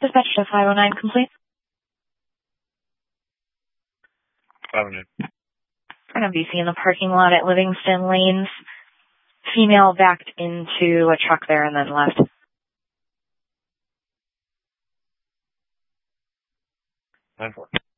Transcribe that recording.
Dispatch to 509 complete. 509. An MVC in the parking lot at Livingston Lanes. Female backed into a truck there and then left. 9-4.